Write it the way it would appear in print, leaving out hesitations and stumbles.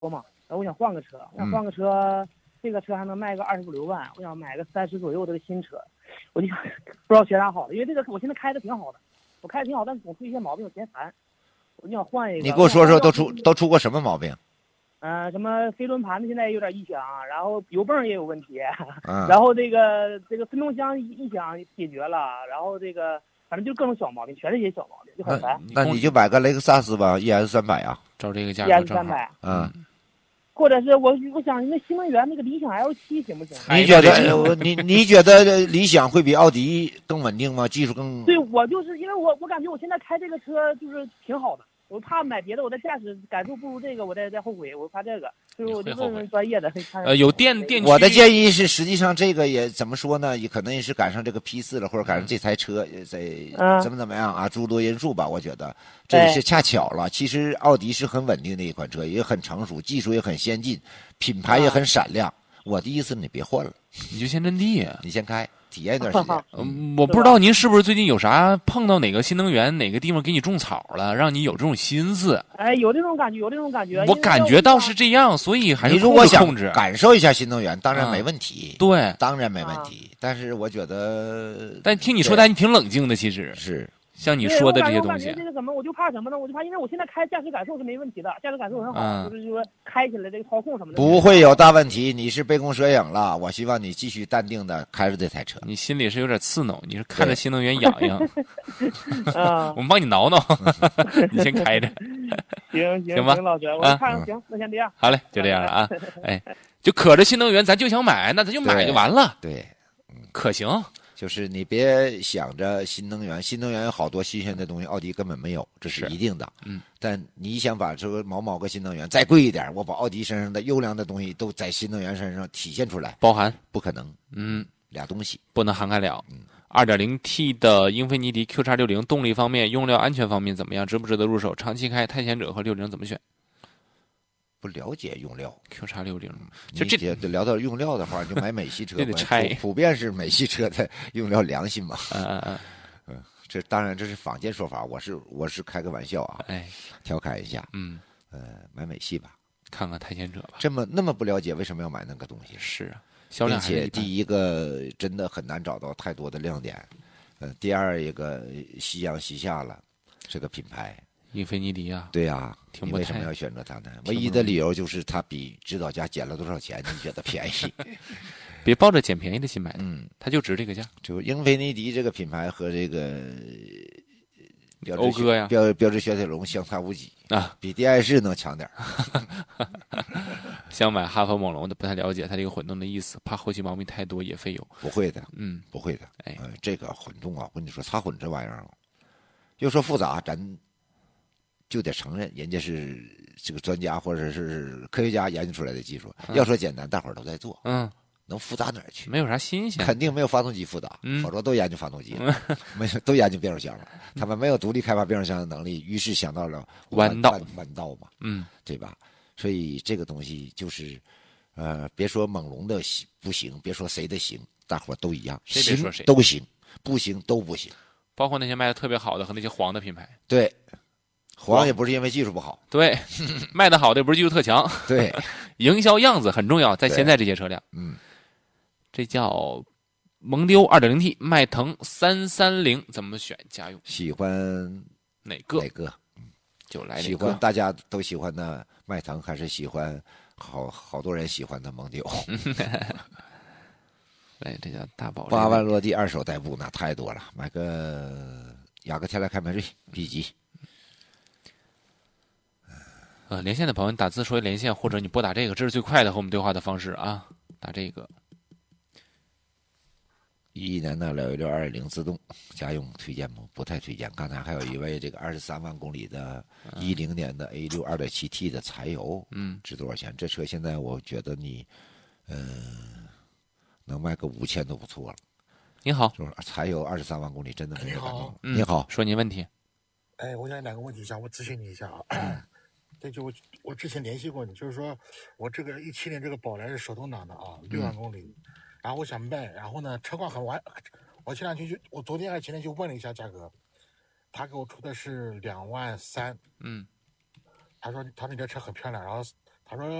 嘛，然后我想换个车，这个车还能卖个25、6万，我想买个30左右的新车，我就想不知道选啥好了，因为这个我现在开的挺好的，但是总出一些毛病，我嫌烦，我就想换一个。 你给我说说都出过什么毛病？ 什么飞轮盘现在有点异响，然后油泵也有问题， 嗯， 然后这个分动箱异响解决了，然后这个反正就各种小毛病，全是一些小毛病，就很烦。 那你就买个雷克萨斯吧 ，ES300啊， 照这个价格正好。 或者是我想那新能源那个理想 L7行不行？ 你觉得理想会比奥迪更稳定吗？技术更？ 对，我就是因为我感觉我现在开这个车就是挺好的，我怕买别的，我的驾驶感受不如这个，我再后悔，我怕这个，所以我就问问专业的。 有电我的建议是，实际上这个也怎么说呢？也可能也是赶上这个P4了，或者赶上这台车怎么样啊？诸多因素吧，我觉得这个是恰巧了。其实奥迪是很稳定的一款车，也很成熟，技术也很先进，品牌也很闪亮。我的意思，你别换了， 你就先阵地， 你先开。体验一段时间。 我不知道您是不是最近有啥碰到哪个新能源哪个地方给你种草了，让你有这种心思？ 哎，有这种感觉。 我感觉到是这样，所以还是你如果想控制感受一下新能源，当然没问题。 对， 当然没问题。但是我觉得， 但听你说的，你挺冷静的，其实是。 像你说的这些东西， 我感觉这个怎么，我就怕什么呢？我就怕，因为我现在开驾驶感受是没问题的，驾驶感受很好，就是说开起来这个操控什么的不会有大问题。你是杯弓蛇影了，我希望你继续淡定的开着这台车。 你心里是有点刺挠，你是看着新能源痒痒。我们帮你挠挠，你先开着。 行吧， 老师，我看行，那先这样。 好嘞，就这样了啊。哎，就可着新能源，咱就想买，那咱就买就完了。 对， 可行。 就是你别想着新能源有好多新鲜的东西，奥迪根本没有，这是一定的。但你想把这个某个新能源再贵一点，我把奥迪身上的优良的东西都在新能源身上体现出来， 包含不可能。俩东西不能涵盖了。2.0T 的英菲尼迪 QX60 动力方面、用料、安全方面怎么样？值不值得入手？长期开探险者和60怎么选？ 不了解用料 ，QX60， 就这聊到用料的话，就买美系车， 得拆。 普遍是美系车的用料良心嘛。这当然这是坊间说法，我是开个玩笑啊，调侃一下。买美系吧， 看看探险者吧。 那么不了解，为什么要买那个东西？ 是啊，销量还是并且第一个真的很难找到太多的亮点。第二一个夕阳西下了，这个品牌。 英菲尼迪啊， 对呀，你为什么要选择它呢？唯一的理由就是它比指导价减了多少钱，你觉得便宜？ 别抱着捡便宜的心买，它就值这个价。 就英菲尼迪这个品牌和这个讴歌呀、 标致雪铁龙相差无几啊， 比迪爱仕能强点。 想买哈弗猛龙的不太了解它这个混动的意思，怕后期毛病太多也费油。 不会的，不会的。这个混动啊，我跟你说，插混这玩意儿，要说复杂，咱就得承认，人家是这个专家或者是科学家研究出来的技术。要说简单，大伙儿都在做，能复杂哪儿去？ 没有啥新鲜， 肯定没有发动机复杂，否则都研究发动机了，都研究变速箱了。他们没有独立开发变速箱的能力，于是想到了弯道嘛，对吧？所以这个东西就是，别说猛龙的不行，别说谁的行，大伙儿都一样， 谁别说谁都行，不行都不行。 包括那些卖的特别好的和那些黄的品牌， 对。黄也不是因为技术不好， 对，卖的好的也不是技术特强， 对， 营销样子很重要，在现在这些车辆，这叫蒙迪欧 2.0T 迈腾330怎么选家用？ 喜欢哪个？就来哪个？ 喜欢大家都喜欢的迈腾，还是喜欢好多人喜欢的蒙迪欧？ 哎，这叫大宝 8万落地二手代步那太多了，买个雅阁天籁凯美瑞 B 级。 连线的朋友，你打字说连线，或者你拨打这个，这是最快的和我们对话的方式啊！打这个。 11年的616 2.0自动家用推荐吗？不太推荐。刚才还有一位这个23万公里的10年的 A6 2.7T 的柴油，值多少钱？这车现在我觉得你，能卖个5000都不错了。 你好， 就是柴油23万公里真的没有感动。 你好，说您问题。 哎，我想两个问题想我咨询你一下啊。这就我之前联系过你，就是说我这个17年这个宝来是手动挡的啊，6万公里，然后我想卖，然后呢车况很完，我前两天我昨天还前天就问了一下价格，他给我出的是2万3，他说你这车很漂亮，然后他说